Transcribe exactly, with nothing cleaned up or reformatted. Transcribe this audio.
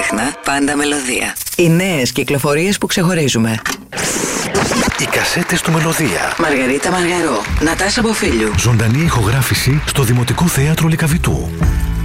ξέχνα, πάντα μελωδία. Οι νέες κυκλοφορίες που ξεχωρίζουμε. Οι κασέτες του Μελωδία. Μαργαρίτα Μαργαρό, Νατάσα Μποφίλιου. Ζωντανή ηχογράφηση στο Δημοτικό Θέατρο Λυκαβητού.